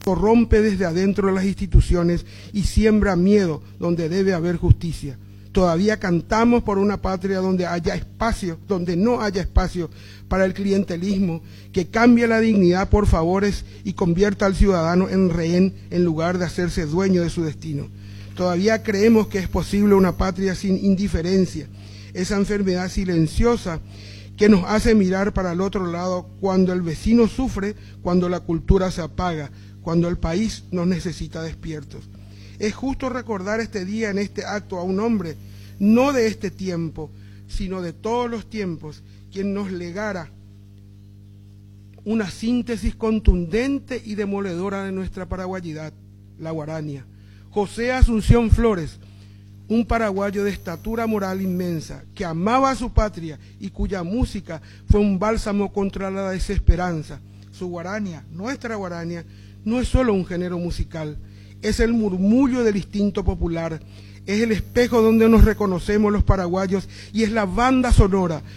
corrompe desde adentro de las instituciones y siembra miedo donde debe haber justicia. Todavía cantamos por una patria donde no haya espacio para el clientelismo, que cambie la dignidad por favores y convierta al ciudadano en rehén en lugar de hacerse dueño de su destino. Todavía creemos que es posible una patria sin indiferencia, esa enfermedad silenciosa que nos hace mirar para el otro lado cuando el vecino sufre, cuando la cultura se apaga, cuando el país nos necesita despiertos. Es justo recordar este día en este acto a un hombre, no de este tiempo, sino de todos los tiempos, quien nos legara una síntesis contundente y demoledora de nuestra paraguayidad, la guarania. José Asunción Flores, un paraguayo de estatura moral inmensa, que amaba a su patria y cuya música fue un bálsamo contra la desesperanza. Su guarania, nuestra guarania, no es solo un género musical, es el murmullo del instinto popular, es el espejo donde nos reconocemos los paraguayos y es la banda sonora